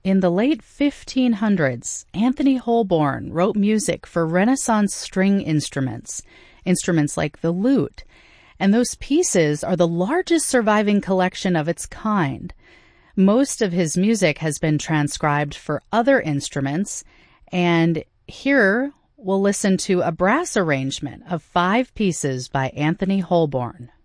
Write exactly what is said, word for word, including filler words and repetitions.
In the late fifteen hundreds, Anthony Holborn wrote music for Renaissance string instruments, instruments like the lute, and those pieces are the largest surviving collection of its kind. Most of his music has been transcribed for other instruments, and here we'll listen to a brass arrangement of five pieces by Anthony Holborn.